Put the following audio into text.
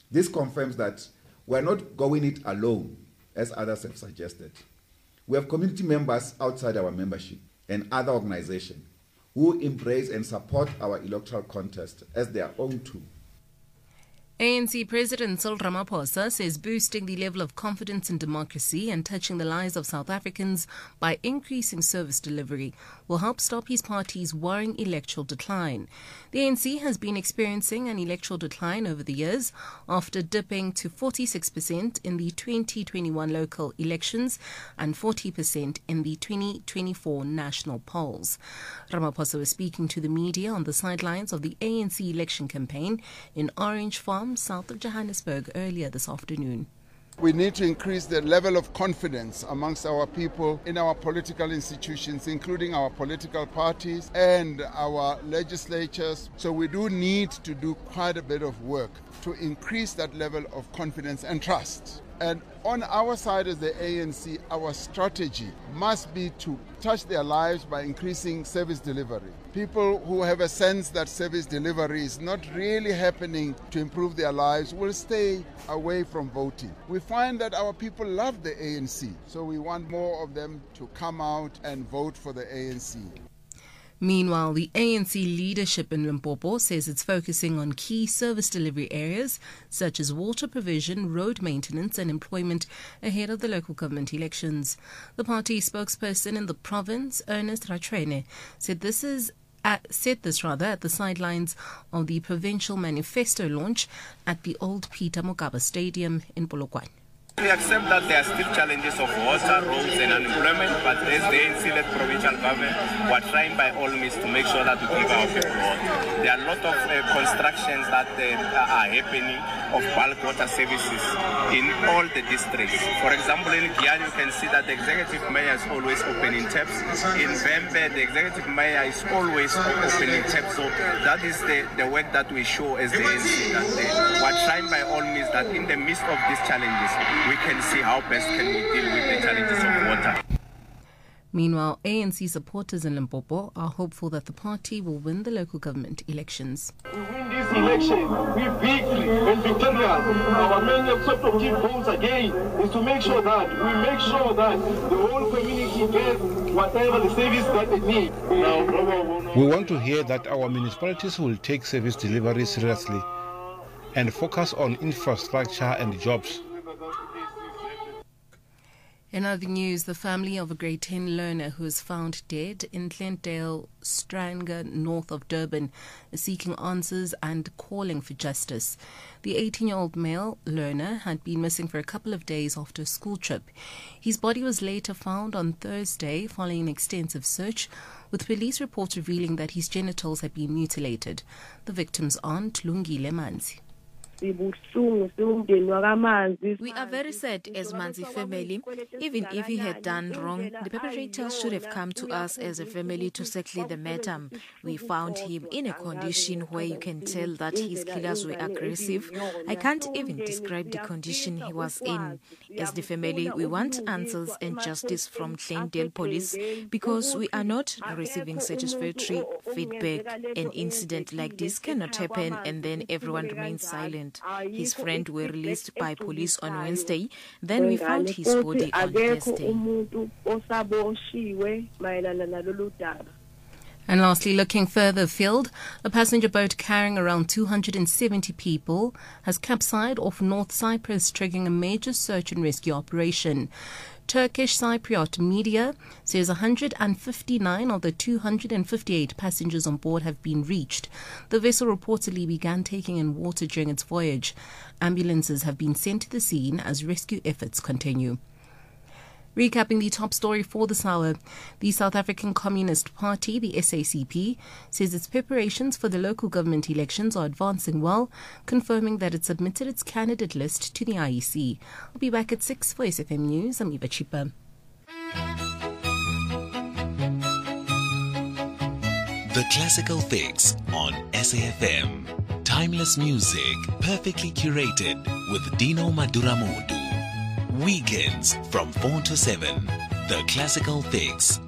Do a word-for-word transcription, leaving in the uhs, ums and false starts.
This confirms that we're not going it alone, as others have suggested. We have community members outside our membership and other organizations who embrace and support our electoral contest as their own too. A N C President Cyril Ramaphosa says boosting the level of confidence in democracy and touching the lives of South Africans by increasing service delivery will help stop his party's worrying electoral decline. The A N C has been experiencing an electoral decline over the years after dipping to forty-six percent in the twenty twenty-one local elections and forty percent in the twenty twenty-four national polls. Ramaphosa was speaking to the media on the sidelines of the A N C election campaign in Orange Farm, south of Johannesburg, earlier this afternoon. We need to increase the level of confidence amongst our people in our political institutions, including our political parties and our legislatures. So we do need to do quite a bit of work to increase that level of confidence and trust. And on our side as the A N C, our strategy must be to touch their lives by increasing service delivery. People who have a sense that service delivery is not really happening to improve their lives will stay away from voting. We find that our people love the A N C, so we want more of them to come out and vote for the A N C. Meanwhile, the A N C leadership in Limpopo says it's focusing on key service delivery areas such as water provision, road maintenance and employment ahead of the local government elections. The party spokesperson in the province, Ernest Ratrene, said this is At, said this rather at the sidelines of the provincial manifesto launch at the old Peter Mokaba Stadium in Polokwane. We accept that there are still challenges of water, roads and unemployment, but as the A N C-led provincial government, we're trying by all means to make sure that we give our people water. There are a lot of uh, constructions that uh, are happening of bulk water services in all the districts. For example, in Giyani, you can see that the executive mayor is always opening taps. In Vembe, the executive mayor is always opening taps. So that is the, the work that we show as the A N C, that uh, we're trying by all means that in the midst of these challenges, we can see how best can we deal with the challenges of water. Meanwhile, A N C supporters in Limpopo are hopeful that the party will win the local government elections. We win this election, we victory and victorious. Our main objective goals again is to make sure that we make sure that the whole community gets whatever the service that they need. We want to hear that our municipalities will take service delivery seriously and focus on infrastructure and jobs. In other news, the family of a grade ten learner who was found dead in Glendale, Stranger, north of Durban, is seeking answers and calling for justice. The eighteen-year-old male learner had been missing for a couple of days after a school trip. His body was later found on Thursday following an extensive search, with police reports revealing that his genitals had been mutilated. The victim's aunt, Lungile Manzi. We are very sad as Manzi family. Even if he had done wrong, the perpetrator should have come to us as a family to settle the matter. We found him in a condition where you can tell that his killers were aggressive. I can't even describe the condition he was in. As the family, we want answers and justice from Glendale Police because we are not receiving satisfactory feedback. An incident like this cannot happen and then everyone remains silent. His friends were released by police on Wednesday. Then we found his body on Thursday. And lastly, looking further afield, a passenger boat carrying around two hundred seventy people has capsized off North Cyprus, triggering a major search and rescue operation. Turkish Cypriot media says one hundred fifty-nine of the two hundred fifty-eight passengers on board have been reached. The vessel reportedly began taking in water during its voyage. Ambulances have been sent to the scene as rescue efforts continue. Recapping the top story for this hour, the South African Communist Party, the S A C P, says its preparations for the local government elections are advancing well, confirming that it submitted its candidate list to the I E C. I'll be back at six for S F M News. I'm Eva Chipa. The Classical Fix on S A F M. Timeless music, perfectly curated with Dino Maduramodu. Weekends from four to seven. The Classical Fix.